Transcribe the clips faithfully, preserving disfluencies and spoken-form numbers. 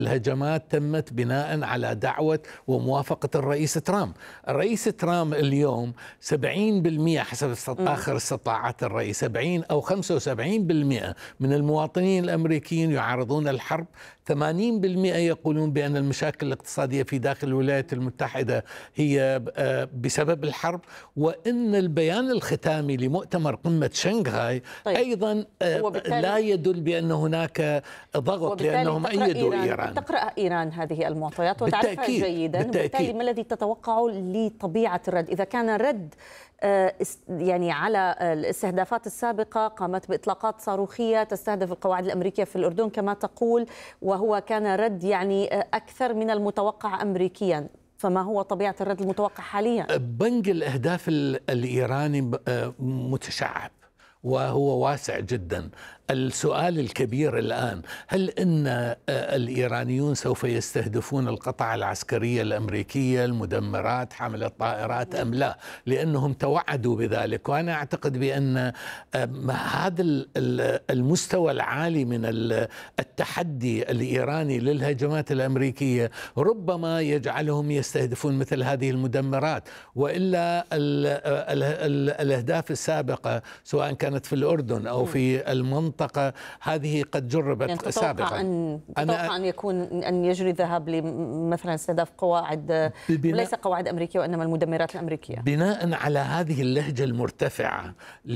الهجمات تمت بناء على دعوة وموافقة الرئيس ترامب. الرئيس ترامب اليوم سبعين بالمئة حسب آخر استطاعات الرئيس، سبعين أو خمسة وسبعين بالمئة من المواطنين الأمريكيين يعارضون الحرب، ثمانين بالمئة يقولون بأن المشاكل الاقتصادية في داخل الولايات المتحدة هي بسبب الحرب، وإن البيان الختامي لمؤتمر قمة شنغهاي طيب. أيضا لا يدل بأن هناك ضغط لأنهم أيدوا إيران. تقرأ إيران هذه المعطيات وتعرفها جيدا، وبالتالي ما الذي تتوقعه لطبيعة الرد؟ إذا كان رد يعني على الاستهدافات السابقة قامت بإطلاقات صاروخية تستهدف القواعد الأمريكية في الأردن كما تقول، وهو كان رد يعني أكثر من المتوقع أمريكيا، فما هو طبيعة الرد المتوقع حاليا؟ بنج الأهداف الإيراني متشعب وهو واسع جدا. السؤال الكبير الآن، هل إن الإيرانيون سوف يستهدفون القطع العسكرية الأمريكية، المدمرات، حاملة الطائرات أم لا؟ لأنهم توعدوا بذلك. وأنا أعتقد بأن هذا المستوى العالي من التحدي الإيراني للهجمات الأمريكية ربما يجعلهم يستهدفون مثل هذه المدمرات، وإلا الأهداف السابقة سواء كانت في الأردن أو في المنطقة هذه قد جربت يعني سابقا. أن تتوقع أن يكون أن يجري ذهاب لمثلا استهداف قواعد ليس قواعد أمريكية وإنما المدمرات الأمريكية بناء على هذه اللهجة المرتفعة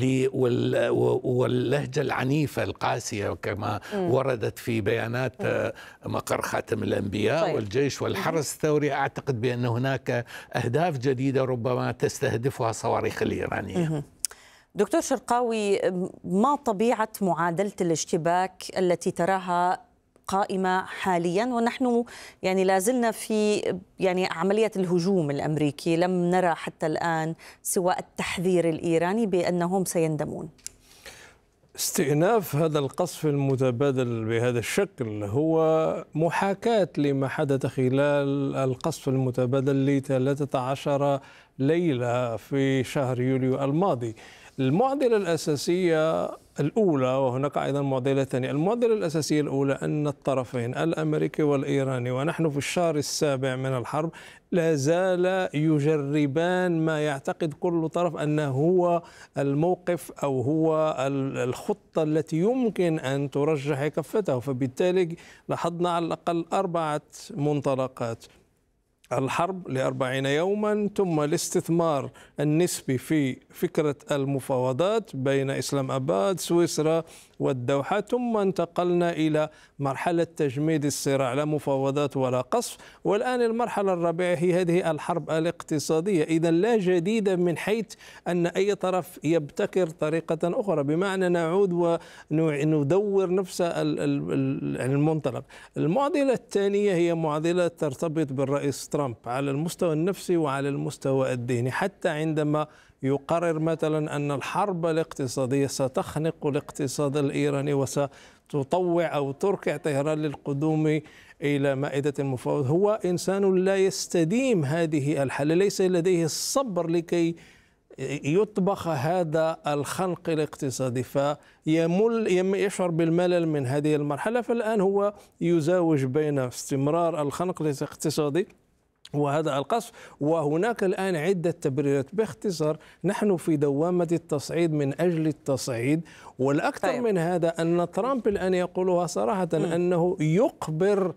واللهجة العنيفة القاسية كما م. وردت في بيانات م. مقر خاتم الأنبياء طيب. والجيش والحرس الثوري. أعتقد بأن هناك أهداف جديدة ربما تستهدفها الصواريخ الإيرانية. م. دكتور شرقاوي، ما طبيعة معادلة الاشتباك التي تراها قائمة حاليا ونحن يعني لازلنا في يعني عملية الهجوم الأمريكي، لم نرى حتى الآن سوى التحذير الإيراني بأنهم سيندمون؟ استئناف هذا القصف المتبادل بهذا الشكل هو محاكاة لما حدث خلال القصف المتبادل لثلاثة عشر ليلة في شهر يوليو الماضي. المعضلة الأساسية الأولى، وهناك أيضا معضلة ثانية، المعضلة الأساسية الأولى أن الطرفين الأمريكي والإيراني ونحن في الشهر السابع من الحرب لا زال يجربان ما يعتقد كل طرف أنه هو الموقف أو هو الخطة التي يمكن أن ترجح كفته، فبالتالي لاحظنا على الأقل أربعة منطلقات: الحرب لأربعين يوما، ثم الاستثمار النسبي في فكرة المفاوضات بين إسلام أباد، سويسرا والدوحة، ثم انتقلنا إلى مرحلة تجميد الصراع، لا مفاوضات ولا قصف، والآن المرحلة الرابعة هي هذه الحرب الاقتصادية. إذا لا جديد من حيث أن أي طرف يبتكر طريقة أخرى، بمعنى نعود وندور نفس المنطلق. المعضلة الثانية هي معضلة ترتبط بالرئيس ترامب على المستوى النفسي وعلى المستوى الديني، حتى عندما يقرر مثلا أن الحرب الاقتصادية ستخنق الاقتصاد الإيراني وستطوع أو تركع طهران للقدوم إلى مائدة المفاوضات، هو إنسان لا يستديم هذه الحالة، ليس لديه الصبر لكي يطبخ هذا الخنق الاقتصادي، فيمل يشعر بالملل من هذه المرحلة. فالآن هو يزاوج بين استمرار الخنق الاقتصادي وهذا القصف، وهناك الآن عدة تبريرات. باختصار نحن في دوامة التصعيد من أجل التصعيد، والأكثر طيب. من هذا أن ترامب الآن يقولها صراحة م. أنه يقبر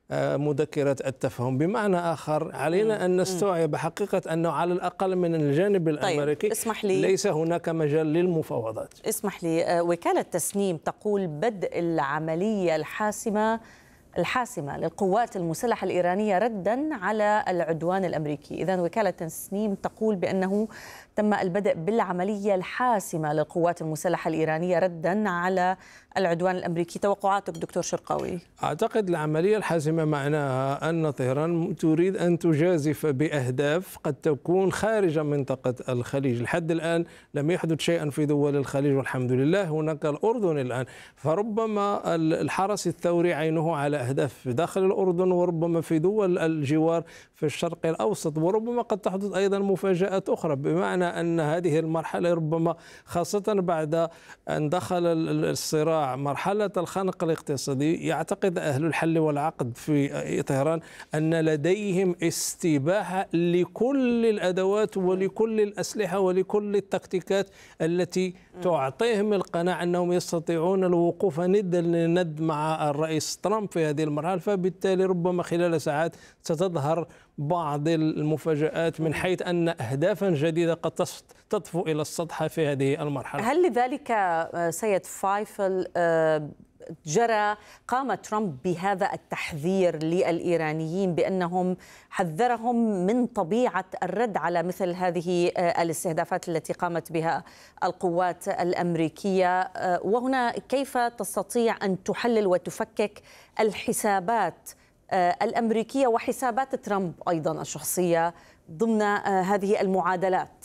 مذكرة التفاهم. بمعنى آخر علينا أن نستوعب حقيقة أنه على الأقل من الجانب الأمريكي طيب. اسمح لي. ليس هناك مجال للمفاوضات. اسمح لي، وكالة تسنيم تقول بدء العملية الحاسمة الحاسمة للقوات المسلحة الإيرانية ردا على العدوان الأمريكي. إذن وكالة تسنيم تقول بأنه تم البدء بالعملية الحاسمة للقوات المسلحة الإيرانية ردا على العدوان الأمريكي. توقعاتك دكتور شرقاوي؟ أعتقد العملية الحاسمة معناها أن طهران تريد أن تجازف بأهداف قد تكون خارج منطقة الخليج. لحد الآن لم يحدث شيئا في دول الخليج والحمد لله، هناك الأردن الآن، فربما الحرس الثوري عينه على أهداف في داخل الأردن وربما في دول الجوار في الشرق الأوسط، وربما قد تحدث أيضا مفاجآت أخرى، بمعنى أن هذه المرحلة ربما خاصة بعد أن دخل الصراع مرحلة الخنق الاقتصادي، يعتقد أهل الحل والعقد في طهران أن لديهم استباحة لكل الأدوات ولكل الأسلحة ولكل التكتيكات التي تعطيهم القناعة أنهم يستطيعون الوقوف ندا لند مع الرئيس ترامب في هذه المرحلة. فبالتالي ربما خلال ساعات ستظهر بعض المفاجآت من حيث أن أهدافا جديدة قد تطفو إلى السطح في هذه المرحلة. هل لذلك سيد فايفل جرى قام ترامب بهذا التحذير للإيرانيين بأنهم حذرهم من طبيعة الرد على مثل هذه الاستهدافات التي قامت بها القوات الأمريكية؟ وهنا كيف تستطيع أن تحلل وتفكك الحسابات الأمريكية وحسابات ترامب أيضا الشخصية ضمن هذه المعادلات؟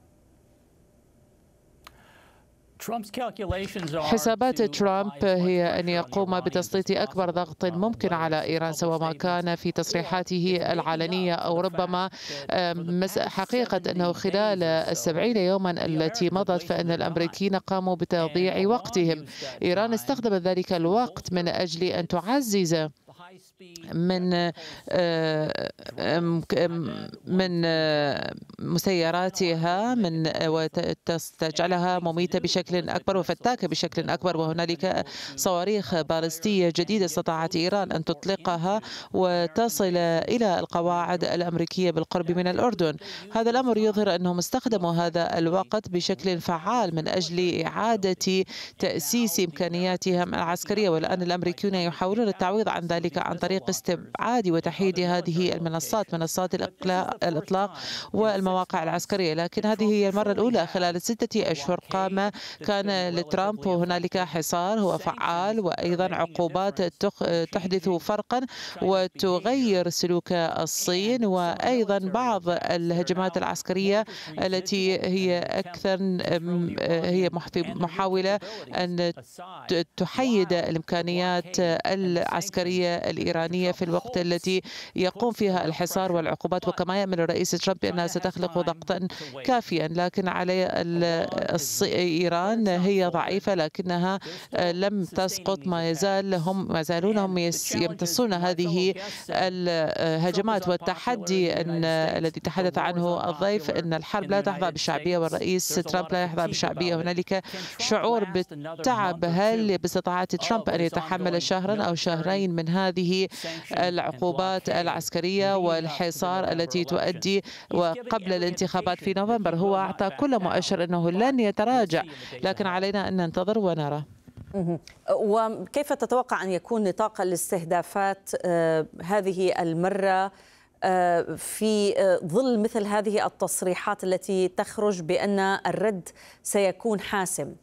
حسابات ترامب هي أن يقوم بتسليط أكبر ضغط ممكن على إيران، سواء ما كان في تصريحاته العلنية أو ربما حقيقة أنه خلال السبعين يوما التي مضت فإن الأمريكيين قاموا بتضييع وقتهم. إيران استخدمت ذلك الوقت من أجل أن تعزز من من مسيراتها من وتجعلها مميتة بشكل أكبر وفتاكة بشكل أكبر، وهنالك صواريخ باليستية جديدة استطاعت إيران أن تطلقها وتصل إلى القواعد الأمريكية بالقرب من الأردن. هذا الأمر يظهر أنهم استخدموا هذا الوقت بشكل فعال من أجل إعادة تأسيس إمكانياتهم العسكرية، والآن الأمريكيون يحاولون التعويض عن ذلك عن طريق استبعاد وتحييد هذه المنصات، منصات الإطلاق والمواقع العسكرية. لكن هذه هي المرة الأولى خلال ستة أشهر قام كان لترامب هنالك حصار هو فعال، وأيضا عقوبات تحدث فرقا وتغير سلوك الصين، وأيضا بعض الهجمات العسكرية التي هي أكثر هي محاولة أن تحيد الإمكانيات العسكرية الإيرانية في الوقت التي يقوم فيها الحصار والعقوبات، وكما يأمل الرئيس ترامب بأنها ستخلق ضغطا كافيا. لكن على إيران هي ضعيفة لكنها لم تسقط، ما يزال هم ما زالون هم يمتصون هذه الهجمات. والتحدي الذي تحدث عنه الضيف أن الحرب لا تحظى بالشعبية والرئيس ترامب لا يحظى بالشعبية، هنالك شعور بالتعب. هل باستطاعة ترامب أن يتحمل شهرا أو شهرين من هذه العقوبات العسكرية والحصار التي تؤدي وقبل الانتخابات في نوفمبر؟ هو أعطى كل مؤشر أنه لن يتراجع، لكن علينا أن ننتظر ونرى. وكيف تتوقع أن يكون نطاق الاستهدافات هذه المرة في ظل مثل هذه التصريحات التي تخرج بأن الرد سيكون حاسم؟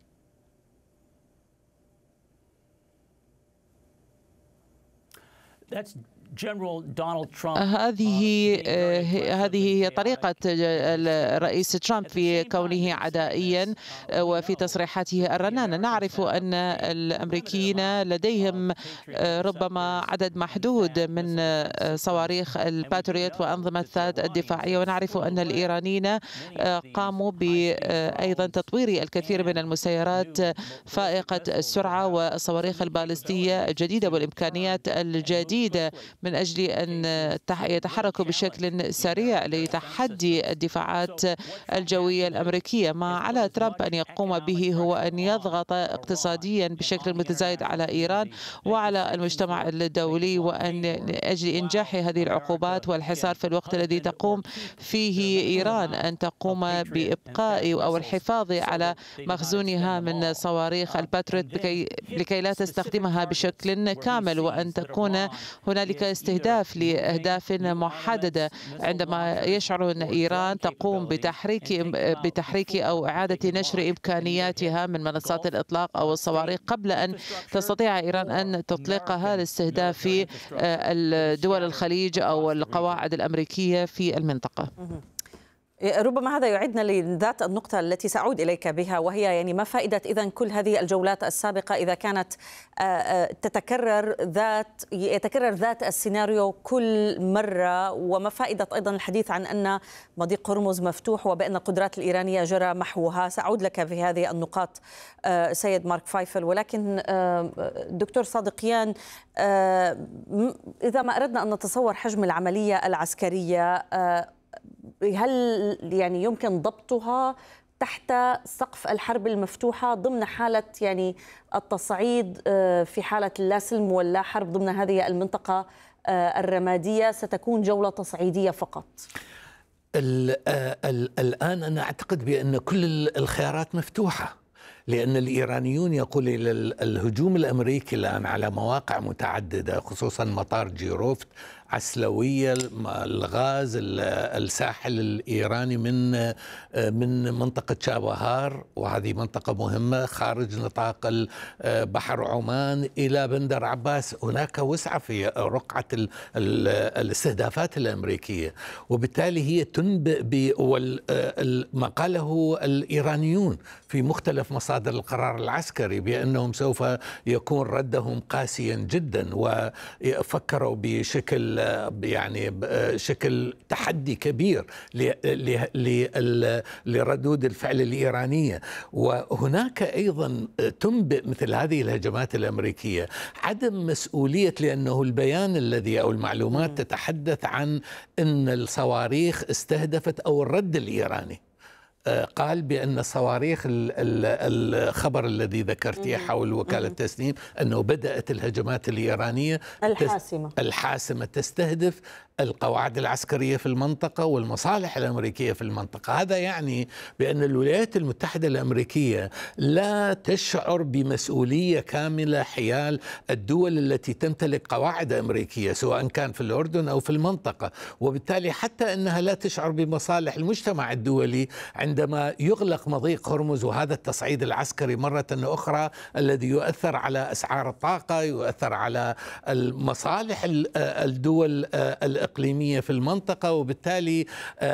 هذه هذه هي طريقة الرئيس ترامب في كونه عدائيا وفي تصريحاته الرنانة. نعرف أن الأمريكيين لديهم ربما عدد محدود من صواريخ الباتريوت وأنظمة ثاد الدفاعية، ونعرف أن الإيرانيين قاموا بأيضا تطوير الكثير من المسيرات فائقة السرعة والصواريخ البالستية الجديدة والإمكانيات الجديدة من أجل أن يتحركوا بشكل سريع لتحدي الدفاعات الجوية الأمريكية. ما على ترامب أن يقوم به هو أن يضغط اقتصاديا بشكل متزايد على إيران وعلى المجتمع الدولي، وأن أجل إنجاح هذه العقوبات والحصار في الوقت الذي تقوم فيه إيران أن تقوم بإبقاء أو الحفاظ على مخزونها من صواريخ الباتريوت لكي, لكي لا تستخدمها بشكل كامل، وأن تكون هنالك استهداف لأهداف محددة. عندما يشعر أن إيران تقوم بتحريك بتحريك أو إعادة نشر إمكانياتها من منصات الإطلاق أو الصواريخ قبل أن تستطيع إيران أن تطلقها لاستهداف دول الخليج أو القواعد الأمريكية في المنطقة. ربما هذا يعيدنا لذات النقطة التي سأعود إليك بها، وهي يعني ما فائدة إذن كل هذه الجولات السابقة إذا كانت تتكرر ذات يتكرر ذات السيناريو كل مرة، وما فائدة أيضا الحديث عن أن مضيق هرمز مفتوح وبأن القدرات الإيرانية جرى محوها. سأعود لك في هذه النقاط سيد مارك فايفل، ولكن دكتور صادقيان، إذا ما أردنا أن نتصور حجم العملية العسكرية، هل يعني يمكن ضبطها تحت سقف الحرب المفتوحة ضمن حالة يعني التصعيد في حالة لا سلم ولا حرب ضمن هذه المنطقة الرمادية؟ ستكون جولة تصعيدية فقط. الآن أنا أعتقد بأن كل الخيارات مفتوحة، لأن الإيرانيون يقول إلى الهجوم الأمريكي الآن على مواقع متعددة، خصوصا مطار جيروفت، عسلوية، الغاز، الساحل الإيراني من من منطقة شابهار، وهذه منطقة مهمة خارج نطاق بحر عمان، إلى بندر عباس. هناك وسعة في رقعة الاستهدافات الأمريكية، وبالتالي هي تنبئ ما قاله الإيرانيون في مختلف مصادر القرار العسكري بأنهم سوف يكون ردهم قاسيا جدا، وفكروا بشكل يعني شكل تحدي كبير لردود الفعل الإيرانية. وهناك أيضا تنبئ مثل هذه الهجمات الأمريكية عدم مسؤولية، لأنه البيان الذي أو المعلومات تتحدث عن أن الصواريخ استهدفت أو الرد الإيراني قال بأن الصواريخ، الخبر الذي ذكرتيه حول وكالة تسنيم أنه بدأت الهجمات الإيرانية الحاسمة الحاسمة تستهدف القواعد العسكرية في المنطقة والمصالح الأمريكية في المنطقة. هذا يعني بأن الولايات المتحدة الأمريكية لا تشعر بمسؤولية كاملة حيال الدول التي تمتلك قواعد أمريكية، سواء كان في الأردن أو في المنطقة، وبالتالي حتى أنها لا تشعر بمصالح المجتمع الدولي عندما يغلق مضيق هرمز، وهذا التصعيد العسكري مرة أخرى الذي يؤثر على أسعار الطاقة، يؤثر على المصالح الدول الإقليمية في المنطقة. وبالتالي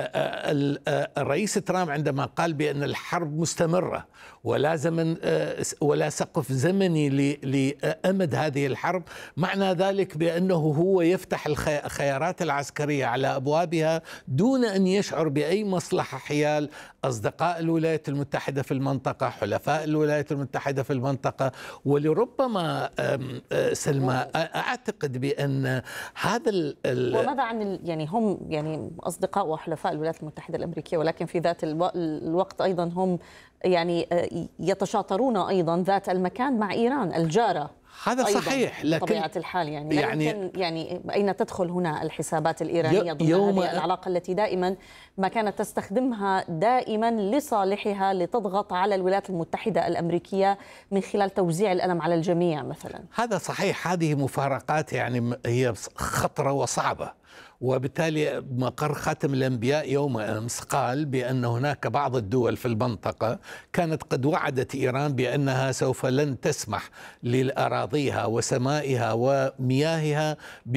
الرئيس ترامب عندما قال بأن الحرب مستمرة ولا زمن ولا سقف زمني لأمد هذه الحرب، معنى ذلك بأنه هو يفتح الخيارات العسكرية على أبوابها دون أن يشعر بأي مصلحة حيال أصدقاء الولايات المتحدة في المنطقة، حلفاء الولايات المتحدة في المنطقة. ولربما سلمى أعتقد بأن هذا ال وماذا عن يعني هم يعني أصدقاء وحلفاء الولايات المتحدة الأمريكية، ولكن في ذات الوقت أيضا هم يعني يتشاطرون أيضا ذات المكان مع إيران الجارة. هذا صحيح، لكن بطبيعة الحال يعني, يعني يعني أين تدخل هنا الحسابات الإيرانية ضمن هذه العلاقة التي دائما ما كانت تستخدمها دائما لصالحها لتضغط على الولايات المتحدة الأمريكية من خلال توزيع الألم على الجميع مثلا؟ هذا صحيح، هذه مفارقات يعني هي خطرة وصعبة. وبالتالي مقر خاتم الأنبياء يوم أمس قال بأن هناك بعض الدول في المنطقة كانت قد وعدت إيران بأنها سوف لن تسمح لأراضيها وسمائها ومياهها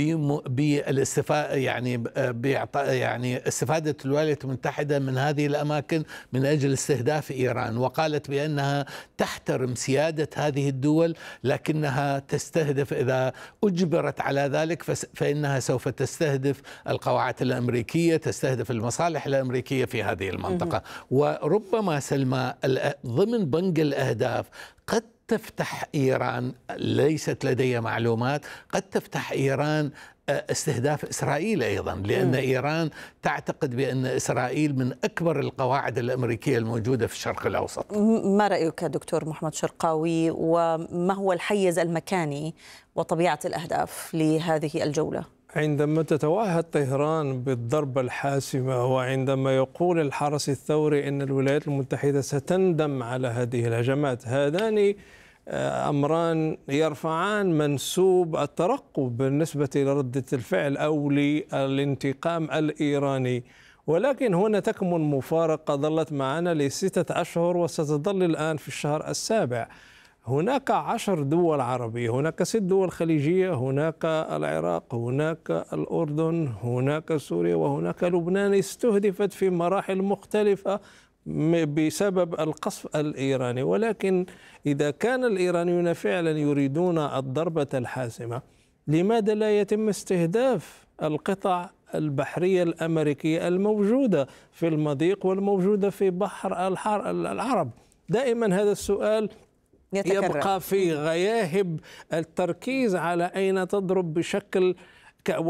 بالاستفادة يعني يعني استفادة الولايات المتحدة من هذه الأماكن من أجل استهداف إيران، وقالت بأنها تحترم سيادة هذه الدول، لكنها تستهدف إذا أجبرت على ذلك فإنها سوف تستهدف القواعد الأمريكية، تستهدف المصالح الأمريكية في هذه المنطقة. وربما سلمى ضمن بنك الأهداف قد تفتح إيران، ليست لدي معلومات، قد تفتح إيران استهداف إسرائيل أيضا، لأن م. إيران تعتقد بأن إسرائيل من أكبر القواعد الأمريكية الموجودة في الشرق الأوسط. ما رأيك دكتور محمد شرقاوي، وما هو الحيز المكاني وطبيعة الأهداف لهذه الجولة؟ عندما تتوعد طهران بالضربة الحاسمة، وعندما يقول الحرس الثوري أن الولايات المتحدة ستندم على هذه الهجمات، هذان أمران يرفعان منسوب الترقب بالنسبة لردة الفعل أو للانتقام الإيراني. ولكن هنا تكمن مفارقة ظلت معنا لستة أشهر وستظل الآن في الشهر السابع. هناك عشر دول عربية، هناك ست دول خليجية، هناك العراق، هناك الأردن، هناك سوريا، وهناك لبنان استهدفت في مراحل مختلفة بسبب القصف الإيراني. ولكن إذا كان الإيرانيون فعلا يريدون الضربة الحاسمة، لماذا لا يتم استهداف القطع البحرية الأمريكية الموجودة في المضيق والموجودة في بحر العرب؟ دائما هذا السؤال يتكرر. يبقى في غياهب التركيز على أين تضرب بشكل